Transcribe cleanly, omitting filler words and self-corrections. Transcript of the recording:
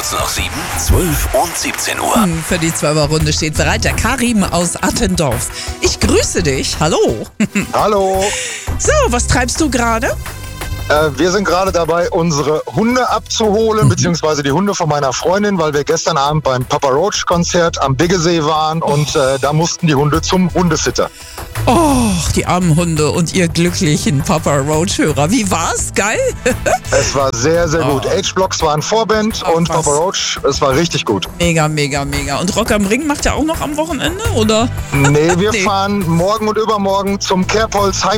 Kurz nach 7, 12 und 17 Uhr. Für die 12er-Runde steht bereit der Karim aus Attendorf. Ich grüße dich. Hallo. Hallo. So, was treibst du gerade? Wir sind gerade dabei, unsere Hunde abzuholen, beziehungsweise die Hunde von meiner Freundin, weil wir gestern Abend beim Papa Roach Konzert am Biggesee waren und da mussten die Hunde zum Hundesitter. Oh, die armen Hunde und ihr glücklichen Papa Roach-Hörer. Wie war's? Geil? Es war sehr, sehr gut. H-Blocks waren Vorband und was? Papa Roach, es war richtig gut. Mega, mega, mega. Und Rock am Ring macht ihr auch noch am Wochenende, oder? Nee, wir fahren morgen und übermorgen zum Kerbholz